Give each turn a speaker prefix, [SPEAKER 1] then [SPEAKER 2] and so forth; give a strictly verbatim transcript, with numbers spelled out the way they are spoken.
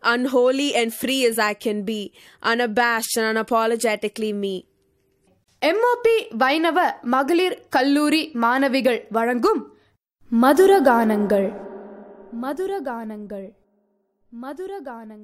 [SPEAKER 1] unholy and free as I can be, unabashed and unapologetically me.
[SPEAKER 2] MOP வைணவ மகளிர் கல்லூரி மாணவிகள் வழங்கும் மதுரகானங்கள் மதுரகானங்கள் மதுரகானங்கள்